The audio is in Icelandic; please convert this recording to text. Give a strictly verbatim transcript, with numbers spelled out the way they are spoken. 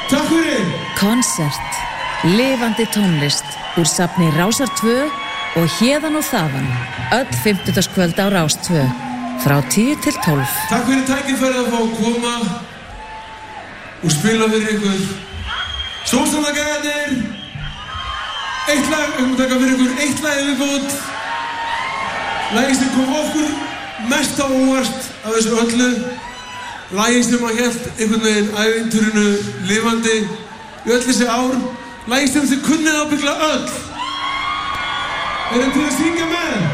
Takk fyrir. Konsert, lifandi tónlist úr safni Rásar tvö og héðan og þaðan. Öll fimmtudagskvöld á Rás tvö frá tíu til tólf. Takk fyrir tækifærið að fá að koma og spila fyrir ykkur. Sólstrandargæðarnir. Eitt lag, við höfum taka fyrir ykkur eitt lag viðbót. Lagið sem kom okkur mest á óvart af þessu öllu. Lagið sem að hélt einhvern veginn ævintýrinu lifandi í öll þessi ár. Lagið sem þið kunnið ábyggla öll. Erum til að syngja með?